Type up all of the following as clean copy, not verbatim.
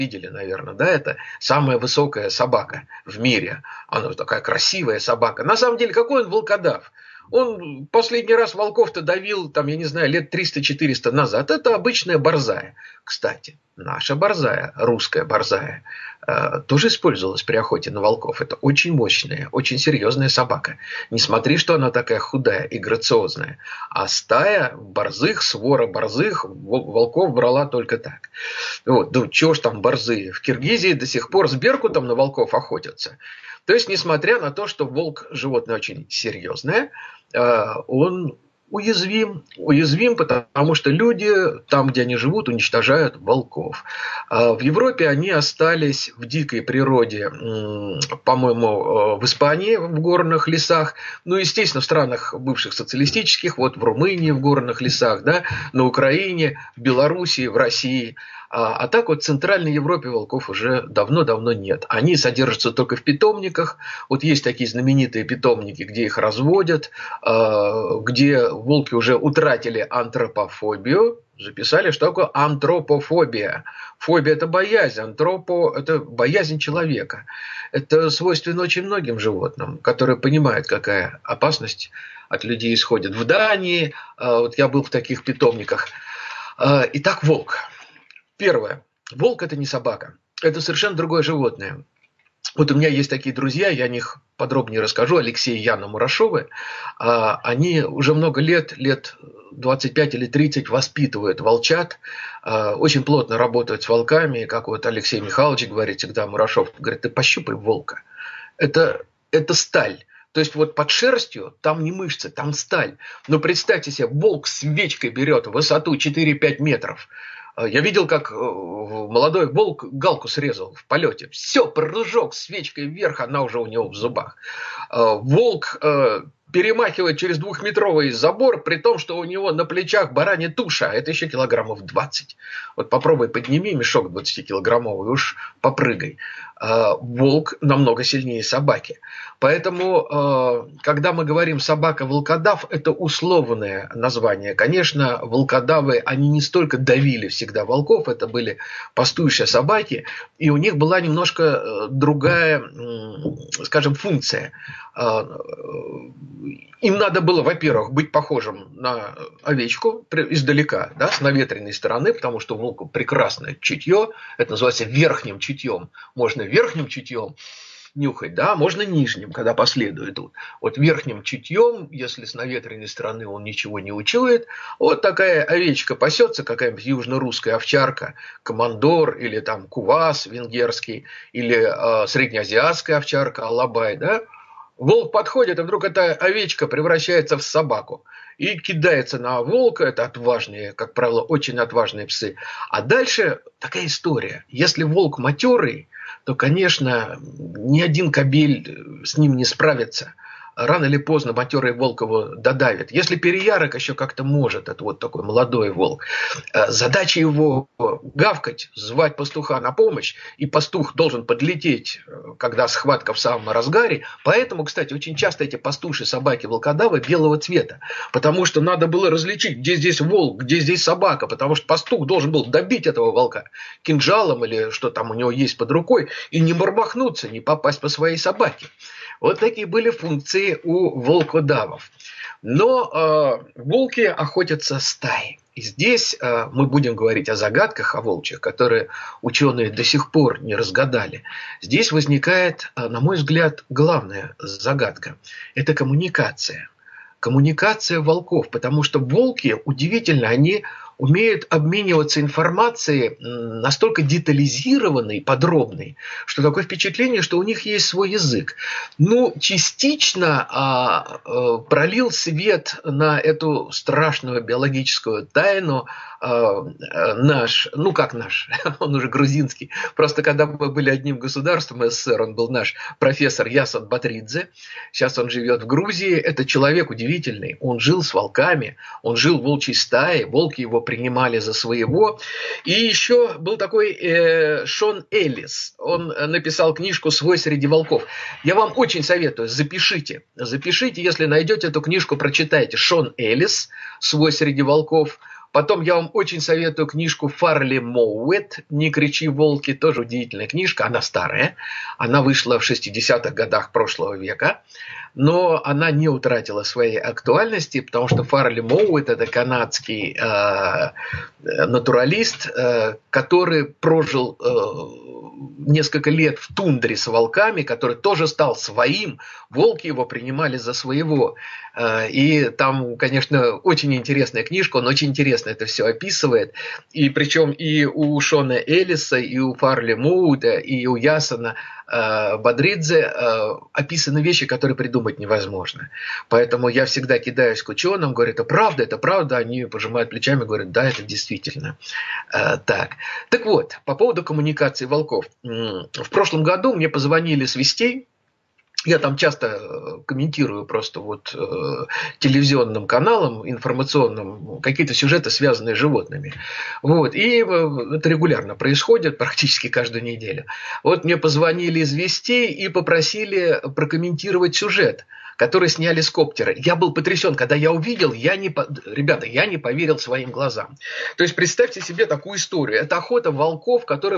видели, наверное, да, это самая высокая собака в мире. Она такая красивая собака. На самом деле, какой он волкодав? Он последний раз волков-то давил, там, я не знаю, лет 300-400 назад. Это обычная борзая. Кстати, наша борзая, русская борзая, тоже использовалась при охоте на волков. Это очень мощная, очень серьезная собака. Не смотри, что она такая худая и грациозная. А стая борзых, свора борзых волков брала только так. Вот, ну, чего ж там борзые? В Киргизии до сих пор с беркутом на волков охотятся. То есть, несмотря на то, что волк животное очень серьезное, он уязвим, потому что люди там, где они живут, уничтожают волков. В Европе они остались в дикой природе, по-моему, в Испании, в горных лесах, ну, естественно, в странах бывших социалистических, вот в Румынии в горных лесах, да, на Украине, в Белоруссии, в России. А так вот в Центральной Европе волков уже давно-давно нет. Они содержатся только в питомниках. Вот есть такие знаменитые питомники, где их разводят, где волки уже утратили антропофобию. Записали, что такое антропофобия. Фобия – это боязнь, антропо – это боязнь человека. Это свойственно очень многим животным, которые понимают, какая опасность от людей исходит. В Дании, вот я был в таких питомниках. Итак, волк. Первое. Волк – это не собака. Это совершенно другое животное. Вот у меня есть такие друзья, я о них подробнее расскажу. Алексей и Яна Мурашовы. Они уже много лет 25 или 30 воспитывают волчат. Очень плотно работают с волками. Как вот Алексей Михайлович говорит всегда, Мурашов, говорит, ты пощупай волка. Это сталь. То есть вот под шерстью там не мышцы, там сталь. Но представьте себе, волк свечкой берет в высоту 4-5 метров. Я видел, как молодой волк галку срезал в полете. Все, прыжок, свечкой вверх, она уже у него в зубах. Волк перемахивает через 2-метровый забор, при том, что у него на плечах баранья туша, а это еще килограммов 20. Вот попробуй подними мешок 20-килограммовый, уж попрыгай. Волк намного сильнее собаки. Поэтому, когда мы говорим собака-волкодав, это условное название. Конечно, волкодавы, они не столько давили всегда волков, это были пастушьи собаки, и у них была немножко другая, скажем, функция. Им надо было, во-первых, быть похожим на овечку издалека, да, с наветренной стороны, потому что у волка прекрасное чутье, это называется верхним чутьем. Можно верхним чутьем нюхать, да, можно нижним, когда по следу идут. Вот верхним чутьем, если с наветренной стороны он ничего не учует, вот такая овечка пасется, какая-нибудь южно-русская овчарка, командор или там кувас венгерский, или среднеазиатская овчарка, алабай, да, волк подходит, и вдруг эта овечка превращается в собаку и кидается на волка. Это отважные, как правило, очень отважные псы. А дальше такая история. Если волк матерый, то, конечно, ни один кобель с ним не справится. Рано или поздно матерый волк его додавит. Если переярок еще как-то может, это вот такой молодой волк, задача его гавкать, звать пастуха на помощь, и пастух должен подлететь, когда схватка в самом разгаре. Поэтому, кстати, очень часто эти пастушьи собаки-волкодавы белого цвета, потому что надо было различить, где здесь волк, где здесь собака, потому что пастух должен был добить этого волка кинжалом или что там у него есть под рукой, и не мормахнуться, не попасть по своей собаке. Вот такие были функции у волкодавов. Но волки охотятся стаей. И здесь мы будем говорить о загадках, о волчьих, которые ученые до сих пор не разгадали. Здесь возникает, на мой взгляд, главная загадка. Это коммуникация. Коммуникация волков, потому что волки, удивительно, они умеют обмениваться информацией настолько детализированной, подробной, что такое впечатление, что у них есть свой язык. Ну, частично пролил свет на эту страшную биологическую тайну наш, ну как наш, он уже грузинский, просто когда мы были одним государством СССР, он был наш профессор Ясад Батридзе, сейчас он живет в Грузии, это человек удивительный, он жил с волками, он жил в волчьей стае, волки его принимали за своего. И еще был такой Шон Эллис. Он написал книжку «Свой среди волков». Я вам очень советую, запишите. Запишите, если найдете эту книжку, прочитайте. Шон Эллис «Свой среди волков». Потом я вам очень советую книжку Фарли Моуэт «Не кричи, волки», тоже удивительная книжка, она старая, она вышла в 60-х годах прошлого века, но она не утратила своей актуальности, потому что Фарли Моуэт – это канадский натуралист, который прожил несколько лет в тундре с волками, который тоже стал своим, волки его принимали за своего. И там, конечно, очень интересная книжка, он очень интересно это все описывает. И причем и у Шона Эллиса, и у Фарли Моуэта, и у Ясона Бадридзе описаны вещи, которые придумать невозможно. Поэтому я всегда кидаюсь к ученым, говорю, это правда, они пожимают плечами, говорят, да, это действительно так. Так вот, по поводу коммуникации волков. В прошлом году мне позвонили с Вестей. Я там часто комментирую просто вот телевизионным каналам информационным какие-то сюжеты, связанные с животными. Вот. И это регулярно происходит, практически каждую неделю. Вот мне позвонили из Вестей и попросили прокомментировать сюжет, который сняли с коптера. Я был потрясен, когда я увидел, ребята, я не поверил своим глазам. То есть представьте себе такую историю. Это охота волков, которая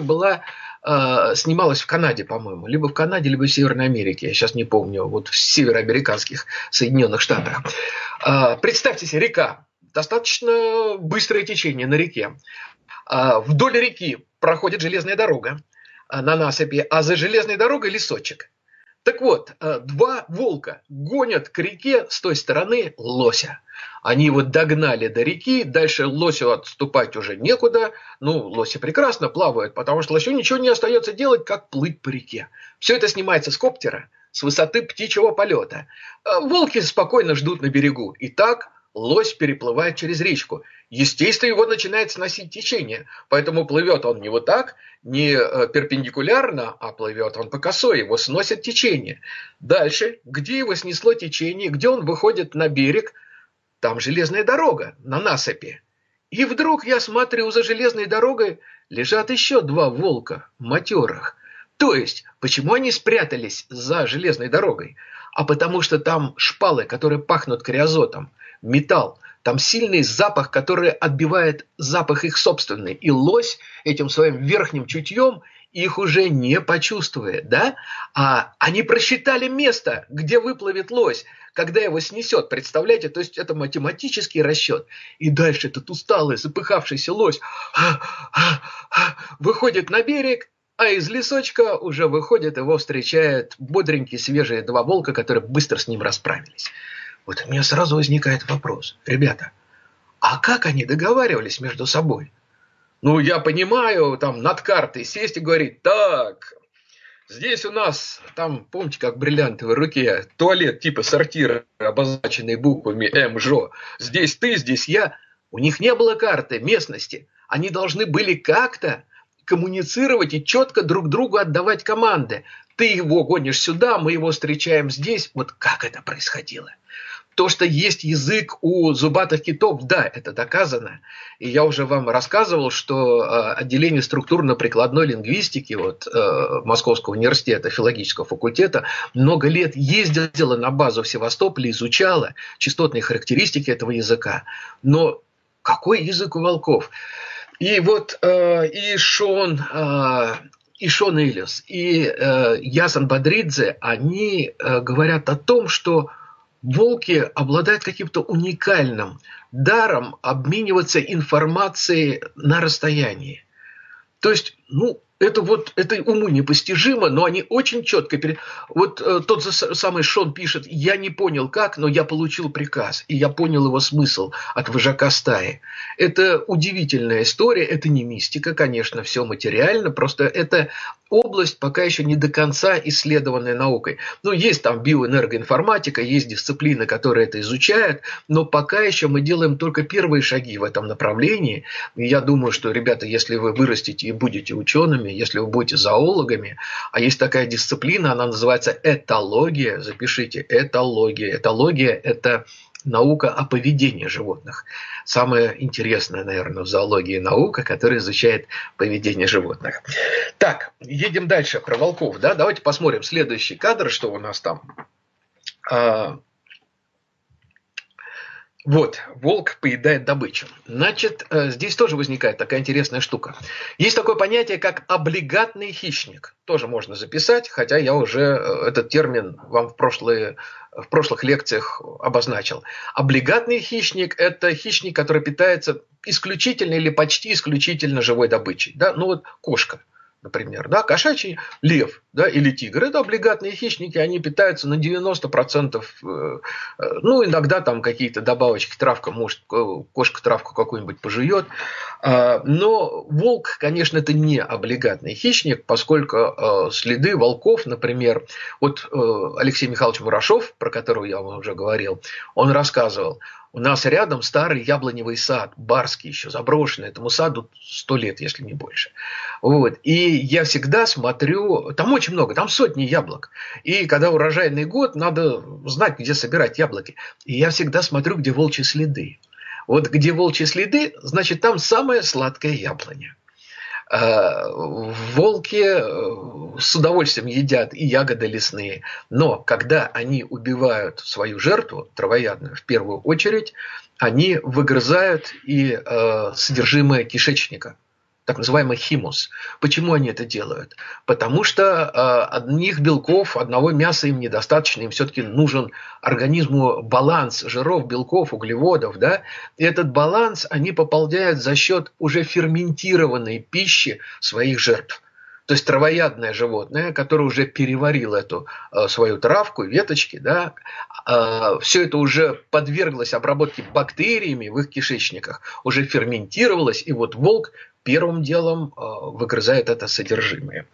снималась в Канаде, по-моему. Либо в Канаде, либо в Северной Америке. Я сейчас не помню. Вот в североамериканских Соединенных Штатах. Представьте себе, река. Достаточно быстрое течение на реке. Вдоль реки проходит железная дорога на насыпи, а за железной дорогой лесочек. Так вот, два волка гонят к реке с той стороны лося. Они его догнали до реки, дальше лосю отступать уже некуда. Ну, лоси прекрасно плавают, потому что лосю ничего не остается делать, как плыть по реке. Все это снимается с коптера, с высоты птичьего полета. Волки спокойно ждут на берегу. И так лось переплывает через речку. Естественно, его начинает сносить течение. Поэтому плывет он не вот так, не перпендикулярно, а плывет он по косой. Его сносит течение. Дальше, где его снесло течение, где он выходит на берег, там железная дорога на насыпи. И вдруг я смотрю, за железной дорогой лежат еще два волка матерых. То есть, почему они спрятались за железной дорогой? А потому что там шпалы, которые пахнут криозотом, металл. Там сильный запах, который отбивает запах их собственный. И лось этим своим верхним чутьем их уже не почувствует, да? А они просчитали место, где выплывет лось, когда его снесет, представляете? То есть это математический расчет. И дальше этот усталый, запыхавшийся лось выходит на берег, а из лесочка уже выходит, его встречают бодренькие, свежие два волка, которые быстро с ним расправились. Вот у меня сразу возникает вопрос. Ребята, а как они договаривались между собой? Ну, я понимаю, там над картой сесть и говорить, так, здесь у нас, там, помните, как в бриллиантовой руке, туалет типа сортира, обозначенный буквами МЖО. Здесь ты, здесь я. У них не было карты местности. Они должны были как-то коммуницировать и четко друг другу отдавать команды. Ты его гонишь сюда, мы его встречаем здесь. Вот как это происходило? То, что есть язык у зубатых китов, да, это доказано. И я уже вам рассказывал, что отделение структурно-прикладной лингвистики Московского университета, филологического факультета, много лет ездило на базу в Севастополе, изучало частотные характеристики этого языка. Но какой язык у волков? И вот и Шон Эллис, и Ясон Бадридзе, они говорят о том, что волки обладают каким-то уникальным даром обмениваться информацией на расстоянии. То есть, это уму непостижимо, но они очень четко... тот же самый Шон пишет, я не понял как, но я получил приказ, и я понял его смысл от вожака стаи. Это удивительная история, это не мистика, конечно, все материально, просто это область пока еще не до конца исследованная наукой. Есть там биоэнергоинформатика, есть дисциплины, которые это изучают, но пока еще мы делаем только первые шаги в этом направлении. И я думаю, что, ребята, если вы вырастете и будете учеными, если вы будете зоологами, а есть такая дисциплина, она называется этология, запишите, этология. Этология – это наука о поведении животных. Самая интересная, наверное, в зоологии наука, которая изучает поведение животных. Так, едем дальше про волков. Да? Давайте посмотрим следующий кадр, что у нас там. Вот, волк поедает добычу. Значит, здесь тоже возникает такая интересная штука. Есть такое понятие, как облигатный хищник. Тоже можно записать, хотя я уже этот термин вам в прошлых лекциях обозначил. Облигатный хищник – это хищник, который питается исключительно или почти исключительно живой добычей. Да? Ну вот кошка. Например, да, кошачий лев, да, или тигр. Это облигатные хищники, они питаются на 90%, ну, иногда там какие-то добавочки, травка, может, кошка травку какую-нибудь пожует. Но волк, конечно, это не облигатный хищник, поскольку следы волков, например, вот Алексей Михайлович Мурашов, про которого я вам уже говорил, он рассказывал, у нас рядом старый яблоневый сад, барский еще, заброшенный, этому саду 100 лет, если не больше. Вот. И я всегда смотрю, там очень много, там сотни яблок. И когда урожайный год, надо знать, где собирать яблоки. И я всегда смотрю, где волчьи следы. Вот где волчьи следы, значит, там самая сладкая яблоня. Волки с удовольствием едят и ягоды лесные, но когда они убивают свою жертву, травоядную в первую очередь, они выгрызают и содержимое кишечника, так называемый химус. Почему они это делают? Потому что одних белков, одного мяса им недостаточно, им все-таки нужен организму баланс жиров, белков, углеводов. Да? И этот баланс они пополняют за счет уже ферментированной пищи своих жертв. То есть травоядное животное, которое уже переварило эту свою травку, веточки, да, все это уже подверглось обработке бактериями в их кишечниках, уже ферментировалось, и вот волк первым делом выгрызает это содержимое.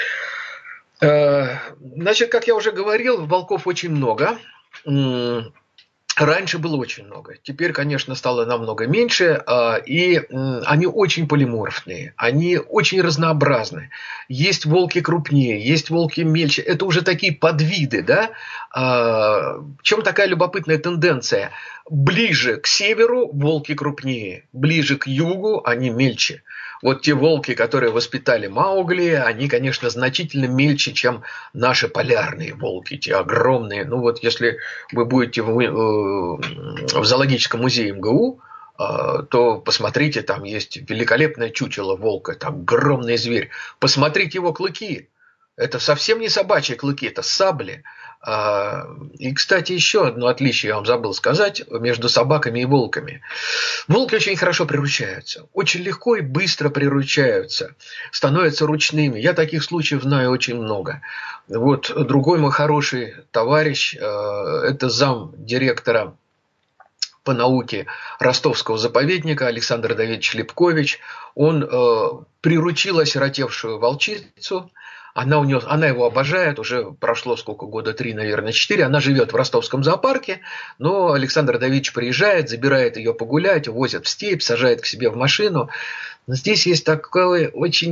Значит, как я уже говорил, волков очень много. Раньше было очень много. Теперь, конечно, стало намного меньше. И они очень полиморфные. Они очень разнообразны. Есть волки крупнее, есть волки мельче. Это уже такие подвиды. Да? В чем такая любопытная тенденция? Ближе к северу волки крупнее. Ближе к югу они мельче. Вот те волки, которые воспитали Маугли, они, конечно, значительно мельче, чем наши полярные волки, те огромные. Ну вот если вы будете в зоологическом музее МГУ, то посмотрите, там есть великолепное чучело волка, там огромный зверь. Посмотрите его клыки. Это совсем не собачьи клыки, это сабли. И, кстати, еще одно отличие я вам забыл сказать между собаками и волками. Волки очень хорошо приручаются, очень легко и быстро приручаются, становятся ручными. Я таких случаев знаю очень много. Вот другой мой хороший товарищ, это зам директора по науке Ростовского заповедника Александр Давидович Лепкович. Он приручил осиротевшую волчицу. Она его обожает, уже прошло сколько, года 3, наверное, 4. Она живет в ростовском зоопарке, но Александр Давидович приезжает, забирает ее погулять, возит в степь, сажает к себе в машину. Но здесь есть такой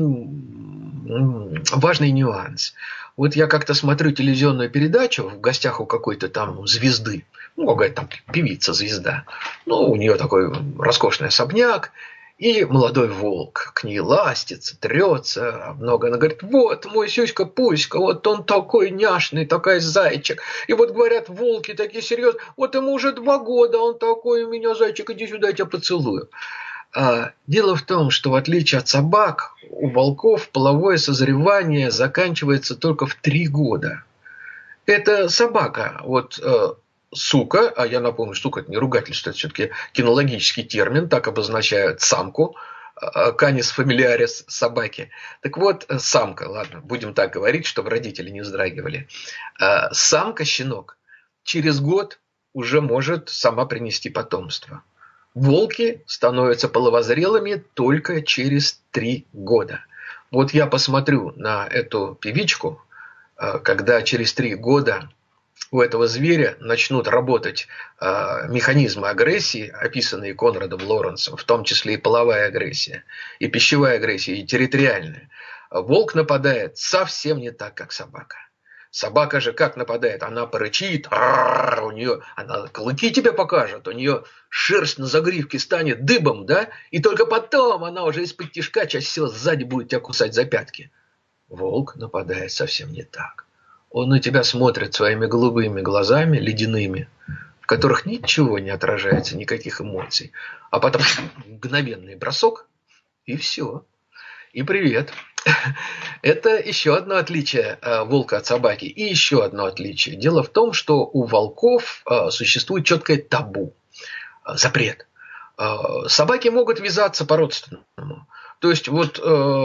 очень важный нюанс. Вот я как-то смотрю телевизионную передачу в гостях у какой-то там звезды, ну, какая-то там певица-звезда. Ну, у нее такой роскошный особняк. И молодой волк к ней ластится, трется много. Она говорит, вот мой Сюська-Пуська, вот он такой няшный, такой зайчик. И вот говорят, волки такие серьезные, вот ему уже 2 года, он такой у меня зайчик, иди сюда, я тебя поцелую. Дело в том, что в отличие от собак, у волков половое созревание заканчивается только в 3 года. Это собака, вот... Сука, а я напомню, сука это не ругательство, это все-таки кинологический термин, так обозначают самку, канис фамилиарис собаки. Так вот, самка, ладно, будем так говорить, чтобы родители не вздрагивали. Самка-щенок через год уже может сама принести потомство. Волки становятся половозрелыми только через 3 года. Вот я посмотрю на эту певичку, когда через 3 года у этого зверя начнут работать механизмы агрессии, описанные Конрадом Лоренсом, в том числе и половая агрессия, и пищевая агрессия, и территориальная. Волк нападает совсем не так, как собака. Собака же как нападает? Она порычит, у нее, она клыки тебе покажет, у нее шерсть на загривке станет дыбом, да? И только потом она уже из-под тишка чаще всего сзади будет тебя кусать за пятки. Волк нападает совсем не так. Он на тебя смотрит своими голубыми глазами, ледяными, в которых ничего не отражается, никаких эмоций. А потом мгновенный бросок, и все. И привет. Это еще одно отличие волка от собаки. И еще одно отличие. Дело в том, что у волков существует четкое табу, запрет. Собаки могут вязаться по-родственному. То есть вот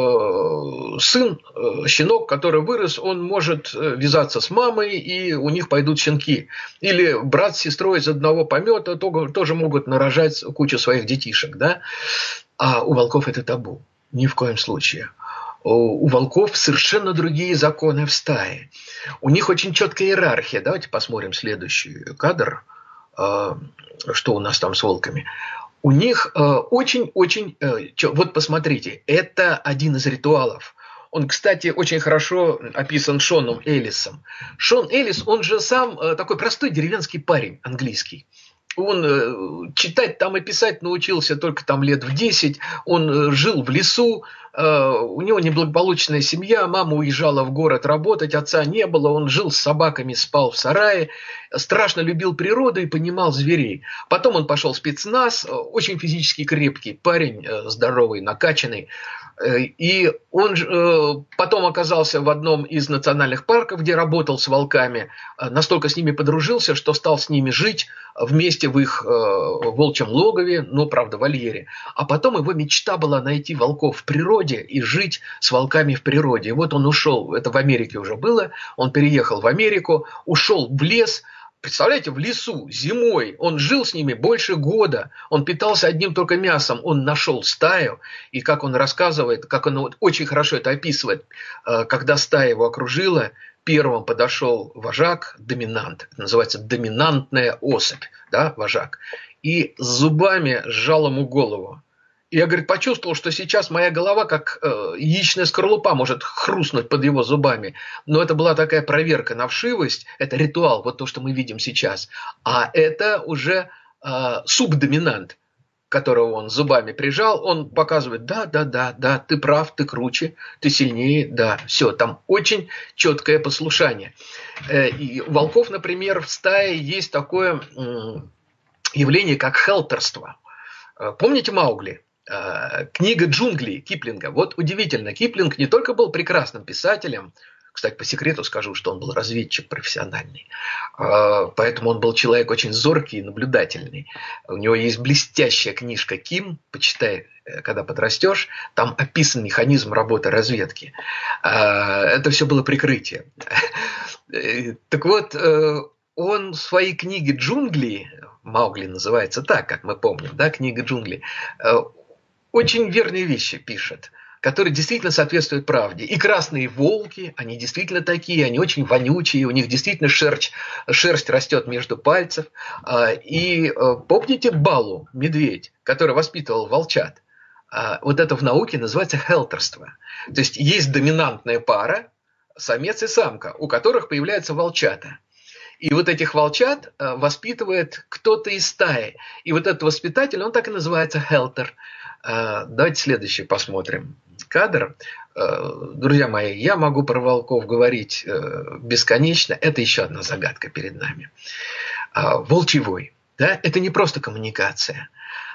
сын, щенок, который вырос, он может вязаться с мамой, и у них пойдут щенки. Или брат с сестрой из одного помета тоже могут нарожать кучу своих детишек. Да? А у волков это табу. Ни в коем случае. У волков совершенно другие законы в стае. У них очень четкая иерархия. Давайте посмотрим следующий кадр. Что у нас там с волками. У них очень-очень... Вот посмотрите, это один из ритуалов. Он, кстати, очень хорошо описан Шоном Эллисом. Шон Эллис, он же сам такой простой деревенский парень английский. Он читать там и писать научился только там лет в 10. Он жил в лесу. У него неблагополучная семья. Мама уезжала в город работать, отца не было. Он жил с собаками, спал в сарае. Страшно любил природу и понимал зверей. Потом он пошел в спецназ. Очень физически крепкий парень, здоровый, накачанный. И он потом оказался в одном из национальных парков, где работал с волками. Настолько с ними подружился, что стал с ними жить вместе в их волчьем логове, но, правда, вольере. А потом его мечта была найти волков в природе и жить с волками в природе. И вот он ушел, это в Америке уже было, он переехал в Америку, ушел в лес. Представляете, в лесу, зимой, он жил с ними больше года, он питался одним только мясом, он нашел стаю, и как он рассказывает, как он очень хорошо это описывает, когда стая его окружила, первым подошел вожак, доминант, это называется доминантная особь, да, вожак, и с зубами сжал ему голову. И я, говорит, почувствовал, что сейчас моя голова, как яичная скорлупа, может хрустнуть под его зубами. Но это была такая проверка на вшивость. Это ритуал, вот то, что мы видим сейчас. А это уже субдоминант, которого он зубами прижал. Он показывает, да, ты прав, ты круче, ты сильнее, да. Все, там очень четкое послушание. И у волков, например, в стае есть такое явление, как хелтерство. Помните Маугли? Книга джунглей Киплинга. Вот удивительно, Киплинг не только был прекрасным писателем, кстати, по секрету скажу, что он был разведчик профессиональный, поэтому он был человек очень зоркий и наблюдательный. У него есть блестящая книжка «Ким», почитай, когда подрастешь, там описан механизм работы разведки. Это все было прикрытие. Так вот, он в своей книге «Джунгли», Маугли называется так, как мы помним, да, книга «Джунгли», очень верные вещи пишет, которые действительно соответствуют правде. И красные волки, они действительно такие, они очень вонючие, у них действительно шерсть растет между пальцев. И помните Балу, медведь, который воспитывал волчат? Вот это в науке называется хелтерство. То есть есть доминантная пара, самец и самка, у которых появляются волчата. И вот этих волчат воспитывает кто-то из стаи. И вот этот воспитатель, он так и называется хелтер. Давайте следующий посмотрим кадр. Друзья мои, я могу про волков говорить бесконечно. Это еще одна загадка перед нами. Волчий вой. Да? Это не просто коммуникация.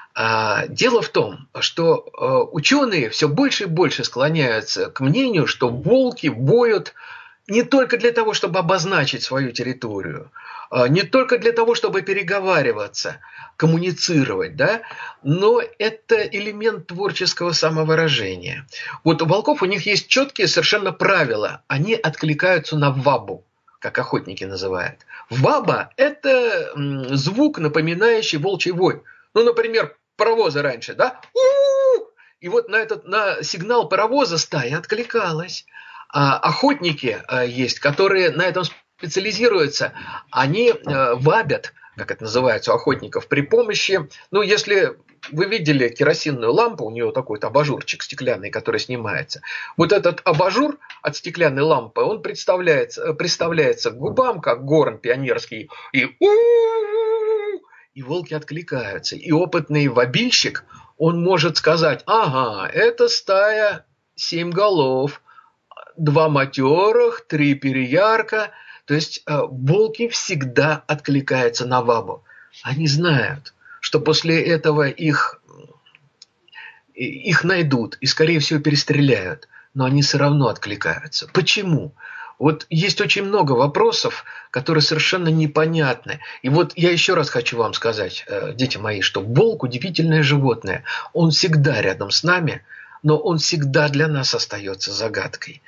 Дело в том, что ученые все больше и больше склоняются к мнению, что волки воют не только для того, чтобы обозначить свою территорию, не только для того, чтобы переговариваться, коммуницировать, да, но это элемент творческого самовыражения. Вот у волков у них есть четкие совершенно правила. Они откликаются на вабу, как охотники называют. Ваба – это звук, напоминающий волчий вой. Ну, например, паровозы раньше, да? У-у-у! И вот на сигнал паровоза стая откликалась. Охотники есть, которые на этом специализируются. Они вабят, как это называется у охотников, при помощи, ну, если вы видели керосинную лампу, у нее такой абажурчик стеклянный, который снимается. Вот этот абажур от стеклянной лампы, он приставляется к губам, как горн пионерский, и у-у-у! И волки откликаются. И опытный вабильщик, он может сказать, ага, это стая 7 голов, 2 матерых, 3 переярка. То есть волки всегда откликаются на вабу. Они знают, что после этого их найдут и, скорее всего, перестреляют, но они все равно откликаются. Почему? Вот есть очень много вопросов, которые совершенно непонятны. И вот я еще раз хочу вам сказать, дети мои, что волк – удивительное животное. Он всегда рядом с нами, но он всегда для нас остается загадкой.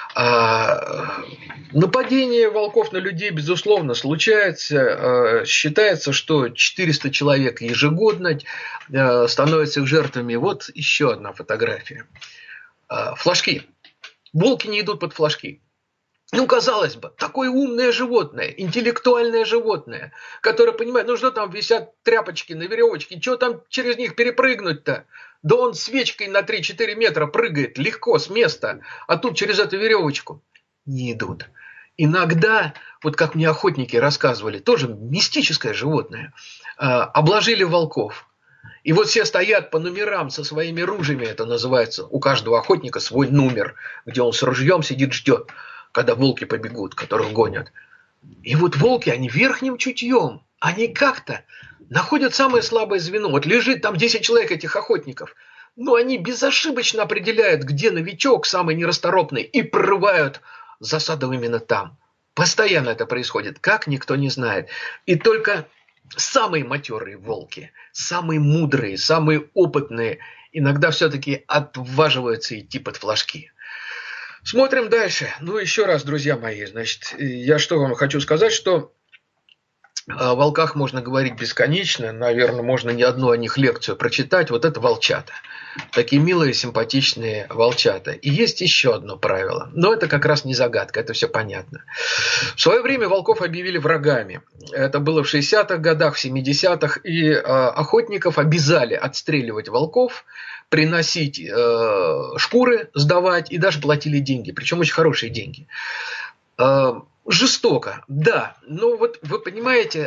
Нападение волков на людей, безусловно, случается. Считается, что 400 человек ежегодно становятся их жертвами. Вот еще одна фотография. Флажки. Волки не идут под флажки. Ну, казалось бы, такое умное животное, интеллектуальное животное, которое понимает, ну что там висят тряпочки на веревочке, что там через них перепрыгнуть-то? Да он свечкой на 3-4 метра прыгает легко с места, а тут через эту веревочку не идут. Иногда, вот как мне охотники рассказывали, тоже мистическое животное, обложили волков. И вот все стоят по номерам со своими ружьями, это называется, у каждого охотника свой номер, где он с ружьем сидит, ждет, когда волки побегут, которых гонят. И вот волки, они верхним чутьем, они как-то находят самое слабое звено. Вот лежит там 10 человек этих охотников, но они безошибочно определяют, где новичок, самый нерасторопный, и прорывают засаду именно там. Постоянно это происходит, как никто не знает. И только самые матерые волки, самые мудрые, самые опытные, иногда все-таки отваживаются идти под флажки. Смотрим дальше. Ну, еще раз, друзья мои, значит, я что вам хочу сказать, что о волках можно говорить бесконечно, наверное, можно не одну о них лекцию прочитать. Вот это волчата. Такие милые, симпатичные волчата. И есть еще одно правило. Но это как раз не загадка, это все понятно. В свое время волков объявили врагами. Это было в 60-х годах, в 70-х. И охотников обязали отстреливать волков, приносить шкуры, сдавать, и даже платили деньги. Причем очень хорошие деньги. Жестоко, да. Но вот вы понимаете,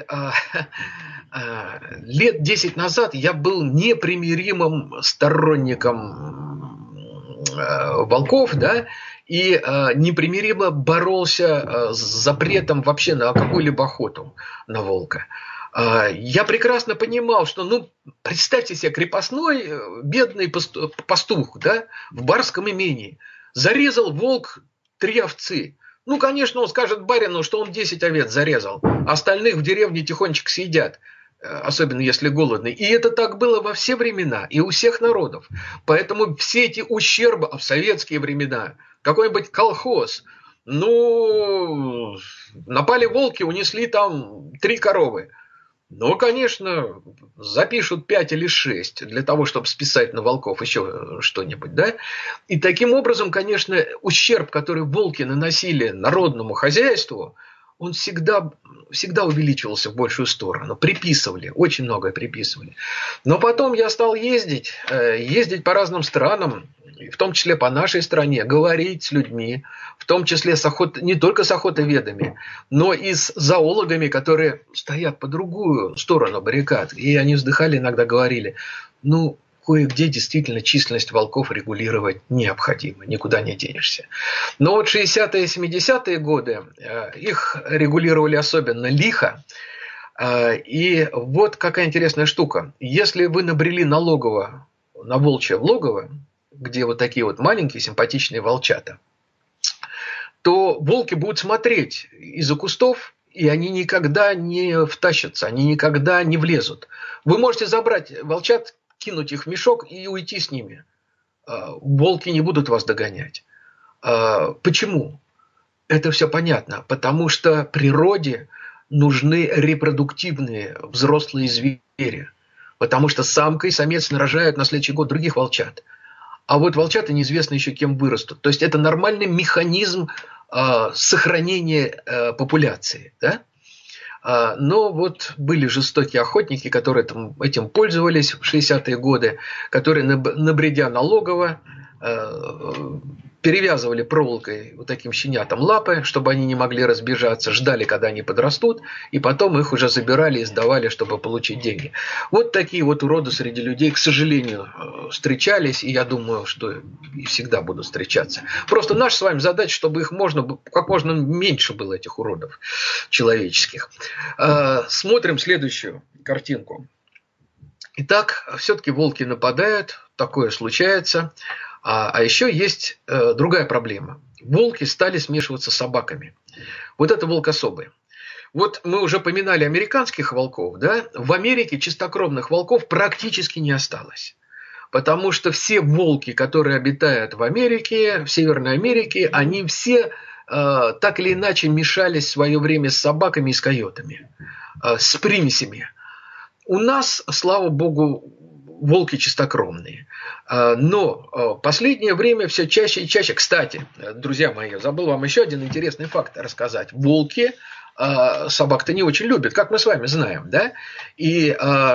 лет 10 назад я был непримиримым сторонником волков, да, и непримиримо боролся с запретом вообще на какую-либо охоту на волка. Я прекрасно понимал, что, ну, представьте себе, крепостной бедный пастух, да, в барском имении. Зарезал волк 3 овцы. Ну, конечно, он скажет барину, что он 10 овец зарезал, а остальных в деревне тихонечко съедят, особенно если голодный. И это так было во все времена и у всех народов. Поэтому все эти ущербы, а в советские времена, какой-нибудь колхоз, ну, напали волки, унесли там 3 коровы. Ну, конечно, запишут 5 или 6 для того, чтобы списать на волков еще что-нибудь, да? И таким образом, конечно, ущерб, который волки наносили народному хозяйству, он всегда увеличивался в большую сторону. Приписывали, очень многое приписывали. Но потом я стал ездить по разным странам, в том числе по нашей стране, говорить с людьми, в том числе не только с охотоведами, но и с зоологами, которые стоят по другую сторону баррикад. И они вздыхали, иногда говорили, ну, кое-где действительно численность волков регулировать необходимо, никуда не денешься. Но вот 60-е и 70-е годы их регулировали особенно лихо. И вот какая интересная штука. Если вы набрели на волчье логово, где вот такие вот маленькие симпатичные волчата, то волки будут смотреть из-за кустов, и они никогда не втащатся, они никогда не влезут. Вы можете забрать волчат, кинуть их в мешок и уйти с ними. Волки не будут вас догонять. Почему? Это все понятно. Потому что природе нужны репродуктивные взрослые звери. Потому что самка и самец нарожают на следующий год других волчат. А вот волчата неизвестно еще кем вырастут. То есть это нормальный механизм сохранения популяции. Да? Но вот были жестокие охотники, которые этим пользовались в 60-е годы, которые, набредя на логово, перевязывали проволокой вот таким щенятам лапы, чтобы они не могли разбежаться, ждали, когда они подрастут, и потом их уже забирали и сдавали, чтобы получить деньги. Вот такие вот уроды среди людей, к сожалению, встречались, и я думаю, что и всегда будут встречаться. Просто наша с вами задача, чтобы их как можно меньше было, этих уродов человеческих. Смотрим следующую картинку. Итак, все-таки волки нападают, такое случается. А еще есть другая проблема. Волки стали смешиваться с собаками. Вот это волкособы. Вот мы уже поминали американских волков, да? В Америке чистокровных волков практически не осталось. Потому что все волки, которые обитают в Америке, в Северной Америке, они все так или иначе мешались в свое время с собаками и с койотами, с примесями. У нас, слава богу, волки чистокровные. Но последнее время все чаще и чаще. Кстати, друзья мои, я забыл вам еще один интересный факт рассказать. Волки собак-то не очень любят, как мы с вами знаем, да? И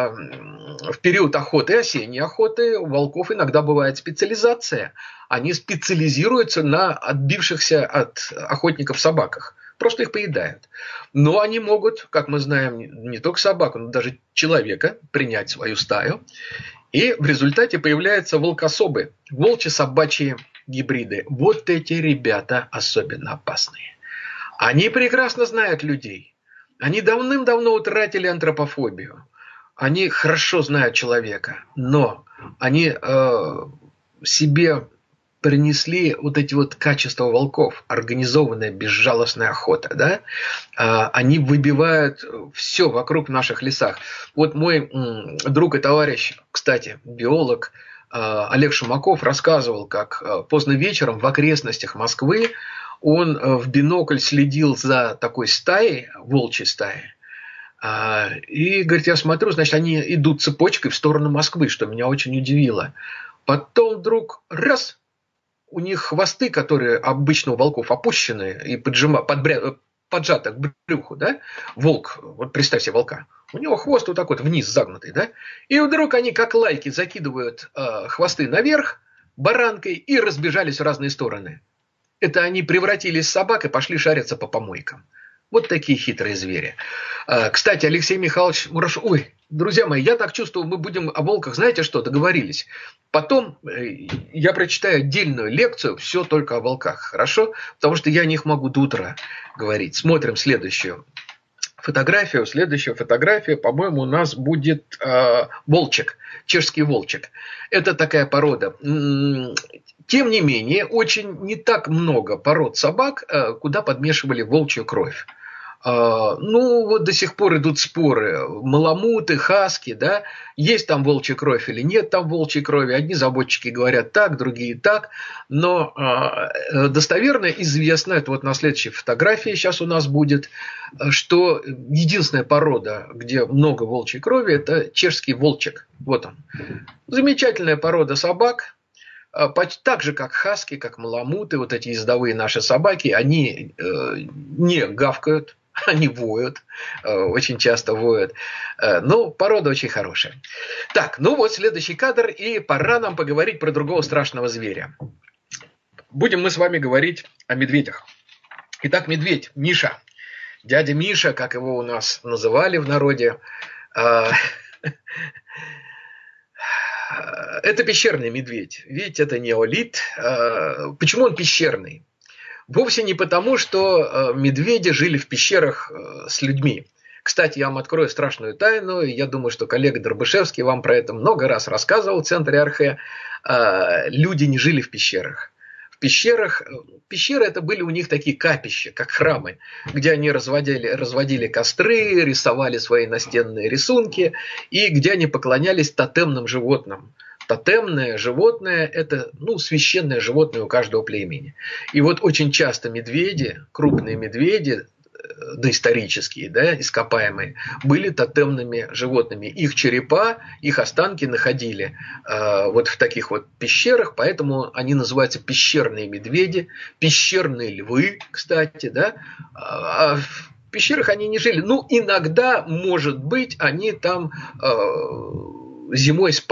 в период охоты, осенней охоты, у волков иногда бывает специализация. Они специализируются на отбившихся от охотников собаках. Просто их поедают. Но они могут, как мы знаем, не только собаку, но даже человека принять в свою стаю. И в результате появляются волкособы, волчьи-собачьи гибриды. Вот эти ребята особенно опасные. Они прекрасно знают людей. Они давным-давно утратили антропофобию. Они хорошо знают человека. Но они себе принесли вот эти вот качества волков, организованная безжалостная охота, да? Они выбивают все вокруг в наших лесах. Вот мой друг и товарищ, кстати, биолог Олег Шумаков рассказывал, как поздно вечером в окрестностях Москвы он в бинокль следил за такой стаей, волчьей стаей, и, говорит, я смотрю, значит, они идут цепочкой в сторону Москвы, что меня очень удивило. Потом вдруг раз, у них хвосты, которые обычно у волков опущены и поджаты к брюху, да? Волк, вот представь себе волка, у него хвост вот такой вот вниз загнутый, да? И вдруг они, как лайки, закидывают хвосты наверх баранкой и разбежались в разные стороны. Это они превратились в собак и пошли шариться по помойкам. Вот такие хитрые звери. Кстати, Алексей Михайлович Мурашов... Ой, друзья мои, я так чувствую, мы будем о волках, знаете что, договорились. Потом я прочитаю отдельную лекцию, все только о волках, хорошо? Потому что я о них могу до утра говорить. Смотрим следующую фотографию. Следующая фотография, по-моему, у нас будет волчек, чешский волчек. Это такая порода. Тем не менее, очень не так много пород собак, куда подмешивали волчью кровь. Ну, вот до сих пор идут споры. Маламуты, хаски, да, есть там волчья кровь или нет там волчьей крови. Одни заводчики говорят так, другие так. Но достоверно известно, это вот на следующей фотографии сейчас у нас будет, что единственная порода, где много волчьей крови, это чешский волчек. Вот он. Замечательная порода собак. Так же, как хаски, как маламуты, вот эти ездовые наши собаки, они не гавкают, они воют, очень часто воют. Но порода очень хорошая. Так, ну вот следующий кадр, и пора нам поговорить про другого страшного зверя. Будем мы с вами говорить о медведях. Итак, медведь, Миша, дядя Миша, как его у нас называли в народе, это пещерный медведь. Видите, это неолит. Почему он пещерный? Вовсе не потому, что медведи жили в пещерах с людьми. Кстати, я вам открою страшную тайну. Я думаю, что коллега Дробышевский вам про это много раз рассказывал в центре Архе. Люди не жили в пещерах. Пещеры это были у них такие капища, как храмы, где они разводили костры, рисовали свои настенные рисунки, и где они поклонялись тотемным животным. Тотемное животное – это священное животное у каждого племени. И вот очень часто медведи, крупные медведи, доисторические, да, ископаемые, были тотемными животными. Их черепа, их останки находили вот в таких вот пещерах, поэтому они называются пещерные медведи, пещерные львы, кстати, да. А в пещерах они не жили. Иногда, может быть, они там зимой спали.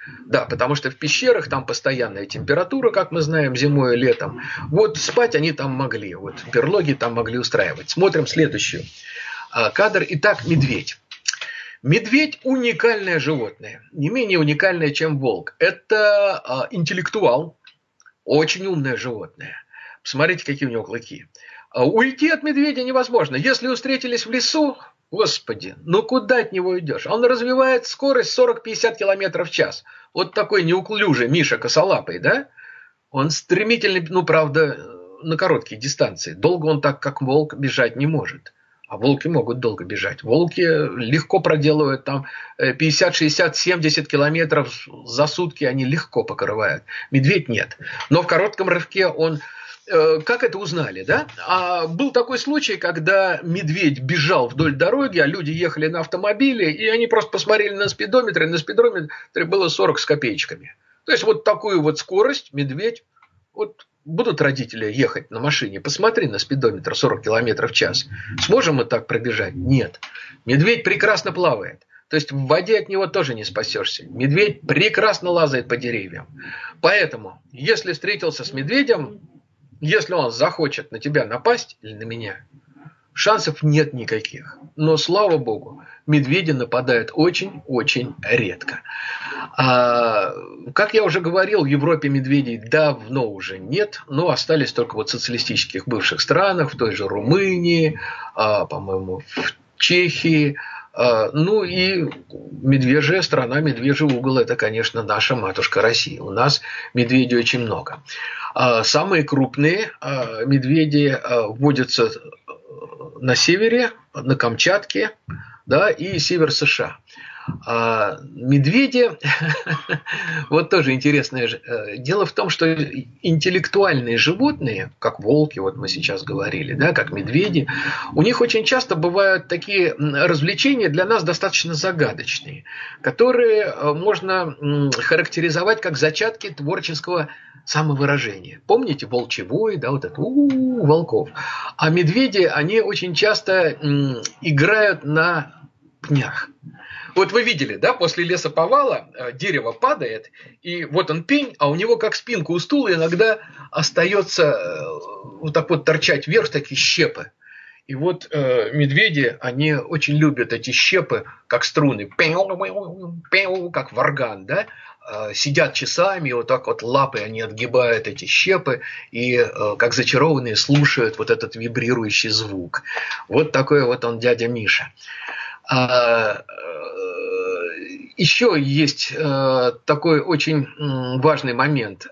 Да, потому что в пещерах там постоянная температура, как мы знаем, зимой и летом. Вот спать они там могли, вот берлоги там могли устраивать. Смотрим следующий кадр. Итак, медведь. Медведь – уникальное животное, не менее уникальное, чем волк. Это интеллектуал, очень умное животное. Посмотрите, какие у него клыки. Уйти от медведя невозможно. Если вы встретились в лесу, господи, ну куда от него идешь? Он развивает скорость 40-50 км в час. Вот такой неуклюжий Миша косолапый, да? Он стремительный, ну правда, на короткие дистанции. Долго он так, как волк, бежать не может. А волки могут долго бежать. Волки легко проделывают там 50, 60, 70 километров за сутки, они легко покрывают. Медведь нет. Но в коротком рывке он... Как это узнали, да? Был такой случай, когда медведь бежал вдоль дороги, а люди ехали на автомобиле, и они просто посмотрели на спидометр, и на спидометре было 40 с копеечками. То есть вот такую вот скорость медведь... Вот будут родители ехать на машине, посмотри на спидометр 40 км в час. Сможем мы так пробежать? Нет. Медведь прекрасно плавает. То есть в воде от него тоже не спасешься. Медведь прекрасно лазает по деревьям. Поэтому, если встретился с медведем, если он захочет на тебя напасть или на меня, шансов нет никаких. Но, слава богу, медведи нападают очень-очень редко. Как я уже говорил, в Европе медведей давно уже нет, но остались только вот в социалистических бывших странах, в той же Румынии, по-моему, в Чехии. Ну и медвежья страна, медвежий угол – это, конечно, наша матушка Россия. У нас медведей очень много. Самые крупные медведи водятся на севере, на Камчатке, да, и север США. Медведи, вот тоже интересное дело в том, что интеллектуальные животные, как волки, вот мы сейчас говорили, да, как медведи, у них очень часто бывают такие развлечения для нас достаточно загадочные, которые можно характеризовать как зачатки творческого самовыражения. Помните волчий вой, да, вот это волков. А медведи, они очень часто играют на пнях. Вот вы видели, да, после лесоповала дерево падает, и вот он пень, а у него как спинка у стула иногда остается вот так вот торчать вверх такие щепы. И вот медведи, они очень любят эти щепы, как струны, как в орган, да, сидят часами, вот так вот лапой они отгибают эти щепы и как зачарованные слушают вот этот вибрирующий звук. Вот такой вот он дядя Миша. Еще есть такой очень важный момент.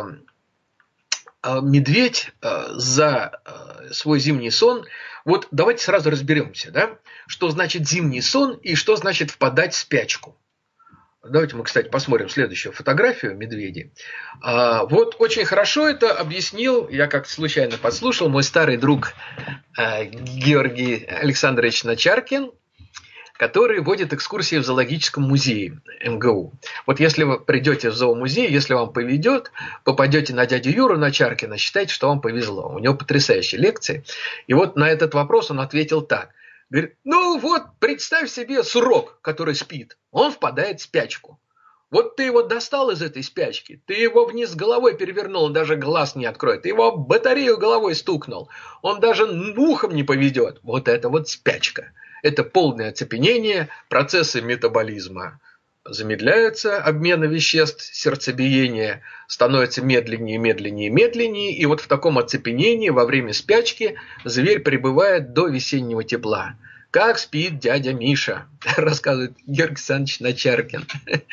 Медведь за свой зимний сон, вот давайте сразу разберемся, да, что значит зимний сон и что значит впадать в спячку. Давайте мы, кстати, посмотрим следующую фотографию медведей. Вот очень хорошо это объяснил, я как-то случайно подслушал, мой старый друг Георгий Александрович Начаркин, который водит экскурсии в зоологическом музее МГУ. Вот если вы придете в зоомузей, если вам повезет, попадете на дядю Юру Начаркина, считайте, что вам повезло. У него потрясающие лекции. И вот на этот вопрос он ответил так. Говорит, ну вот представь себе сурок, который спит. Он впадает в спячку. Вот ты его достал из этой спячки, ты его вниз головой перевернул, он даже глаз не откроет. Ты его об батарею головой стукнул, он даже ухом не поведет. Вот это вот спячка. Это полное оцепенение, процессы метаболизма замедляются, обмена веществ, сердцебиение становится медленнее, медленнее, медленнее. И вот в таком оцепенении во время спячки зверь пребывает до весеннего тепла. Как спит дядя Миша, рассказывает Георгий Александрович Начаркин.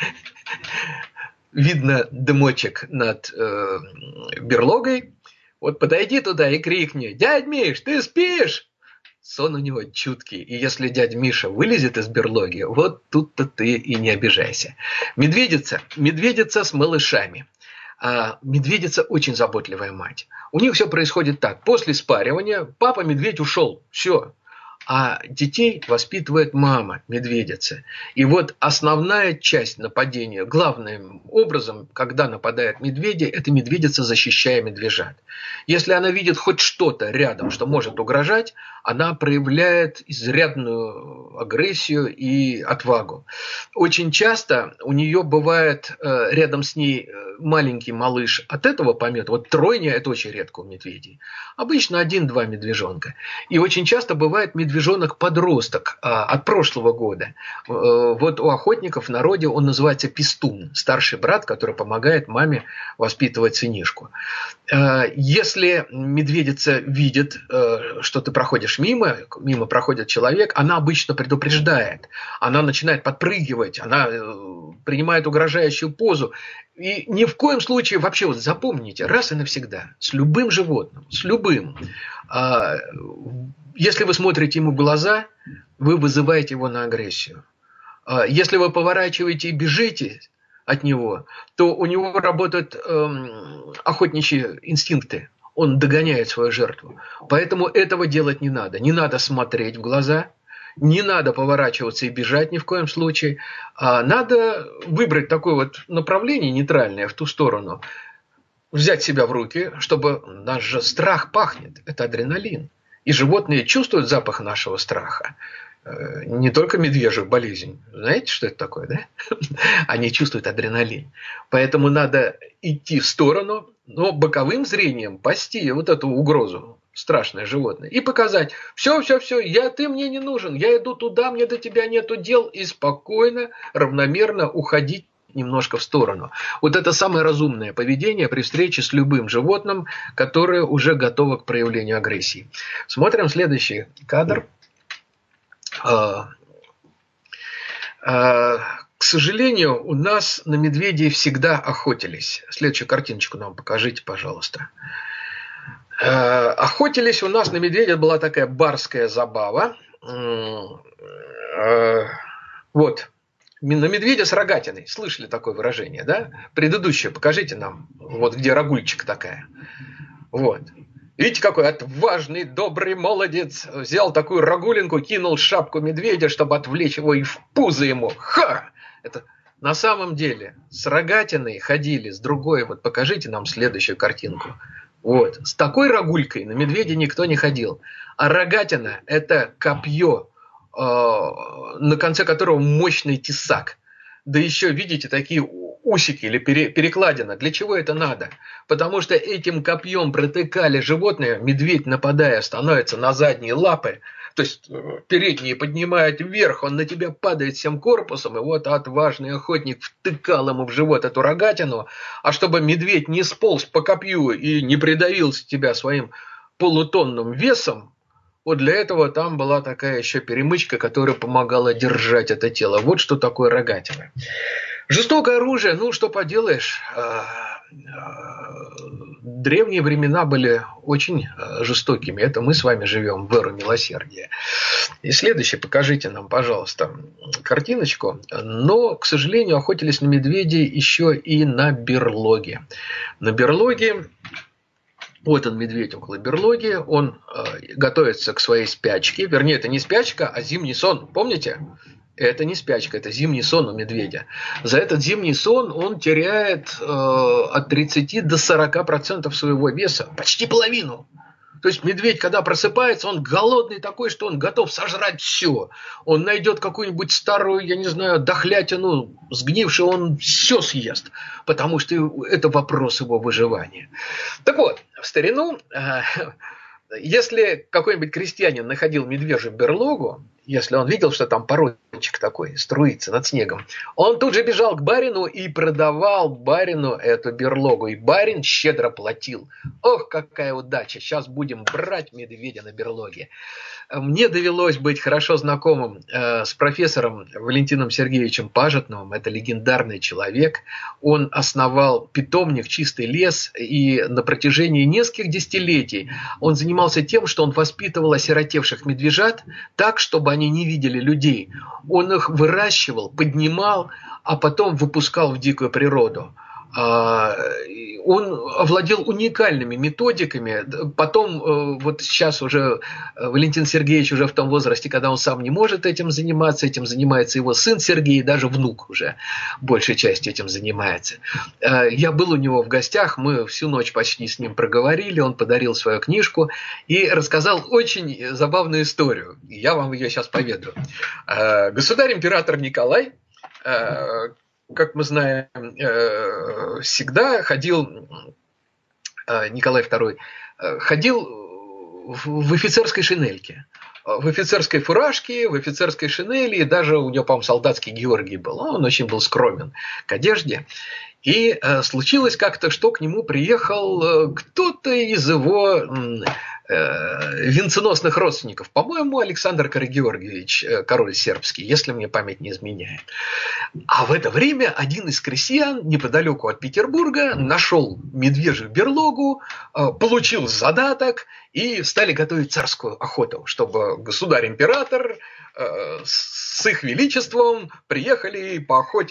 Видно дымочек над берлогой. Вот подойди туда и крикни: «Дядь Миш, ты спишь?» Сон у него чуткий, и если дядя Миша вылезет из берлоги, вот тут-то ты и не обижайся. Медведица с малышами. Медведица очень заботливая мать. У них все происходит так. После спаривания папа-медведь ушел. Все. а детей воспитывает мама медведица. И вот основная часть нападения, главным образом, когда нападает медведя, это медведица, защищая медвежат. Если она видит хоть что-то рядом, что может угрожать, она проявляет изрядную агрессию и отвагу. Очень часто у нее бывает рядом с ней маленький малыш от этого помета. Вот тройня – это очень редко у медведей. Обычно 1-2 медвежонка. И очень часто бывает медвежонок-подросток от прошлого года. Вот у охотников в народе он называется пестун, старший брат, который помогает маме воспитывать сынишку. Если медведица видит, что ты проходишь мимо проходит человек, она обычно предупреждает, она начинает подпрыгивать, она принимает угрожающую позу. И ни в коем случае, вообще вот запомните, раз и навсегда, с любым животным, с любым, если вы смотрите ему в глаза, вы вызываете его на агрессию. Если вы поворачиваете и бежите от него, то у него работают охотничьи инстинкты. Он догоняет свою жертву. Поэтому этого делать не надо. Не надо смотреть в глаза, не надо поворачиваться и бежать ни в коем случае. Надо выбрать такое вот направление нейтральное в ту сторону, взять себя в руки, чтобы наш же страх пахнет. Это адреналин. И животные чувствуют запах нашего страха. Не только медвежью болезнь. Знаете, что это такое, да? Они чувствуют адреналин. Поэтому надо идти в сторону, но боковым зрением пасти вот эту угрозу, страшное животное, и показать: все, ты мне не нужен, я иду туда, мне до тебя нету дел, и спокойно, равномерно уходить немножко в сторону. Вот это самое разумное поведение при встрече с любым животным, которое уже готово к проявлению агрессии. Смотрим следующий кадр. К сожалению, у нас на медведей всегда охотились. Следующую картиночку нам покажите, пожалуйста. Охотились у нас на медведя, была такая барская забава. Вот. На медведя с рогатиной. Слышали такое выражение, да? Предыдущее покажите нам. Вот где рогульчик такая. Вот. Видите, какой отважный, добрый молодец. Взял такую рогулинку, кинул шапку медведя, чтобы отвлечь его, и в пузо ему. Ха! Это на самом деле с рогатиной ходили, с другой. Вот покажите нам следующую картинку. Вот. С такой рогулькой на медведя никто не ходил. А рогатина – это копье, на конце которого мощный тесак. Да еще, видите, такие усики или перекладина. Для чего это надо? Потому что этим копьем протыкали животное. Медведь, нападая, становится на задние лапы. То есть передние поднимает вверх, он на тебя падает всем корпусом. И вот отважный охотник втыкал ему в живот эту рогатину. А чтобы медведь не сполз по копью и не придавил тебя своим полутонным весом, вот для этого там была такая еще перемычка, которая помогала держать это тело. Вот что такое рогатина. Жестокое оружие, ну что поделаешь. Древние времена были очень жестокими. Это мы с вами живем в эру милосердия. И следующее, покажите нам, пожалуйста, картиночку. Но, к сожалению, охотились на медведей еще и на берлоге. На берлоге... Вот он, медведь около берлоги, он готовится к своей спячке. Вернее, это не спячка, а зимний сон. Помните? Это не спячка, это зимний сон у медведя. За этот зимний сон он теряет от 30 до 40% своего веса. Почти половину. То есть медведь, когда просыпается, он голодный такой, что он готов сожрать все. Он найдет какую-нибудь старую, я не знаю, дохлятину, сгнившую, он все съест. Потому что это вопрос его выживания. Так вот, в старину, если какой-нибудь крестьянин находил медвежью берлогу, если он видел, что там породчик такой струится над снегом, он тут же бежал к барину и продавал барину эту берлогу. И барин щедро платил. Ох, какая удача! Сейчас будем брать медведя на берлоге. Мне довелось быть хорошо знакомым с профессором Валентином Сергеевичем Пажетновым. Это легендарный человек. Он основал питомник «Чистый лес». И на протяжении нескольких десятилетий он занимался тем, что он воспитывал осиротевших медвежат так, чтобы они не видели людей. Он их выращивал, поднимал, а потом выпускал в дикую природу. Он овладел уникальными методиками. Потом, вот сейчас уже Валентин Сергеевич уже в том возрасте, когда он сам не может этим занимается его сын Сергей, даже внук уже большей частью этим занимается. Я был у него в гостях, мы всю ночь почти с ним проговорили, он подарил свою книжку и рассказал очень забавную историю. Я вам ее сейчас поведу. Государь-император Николай, как мы знаем, всегда ходил, Николай II, ходил в офицерской шинельке, в офицерской фуражке, в офицерской шинели, и даже у него, по-моему, солдатский Георгий был. Он очень был скромен к одежде. И случилось как-то, что к нему приехал кто-то из его венценосных родственников. По-моему, Александр Карагеоргиевич, король сербский, если мне память не изменяет. А в это время один из крестьян неподалеку от Петербурга нашел медвежью берлогу, получил задаток и стали готовить царскую охоту, чтобы государь-император с их величеством приехали по охоте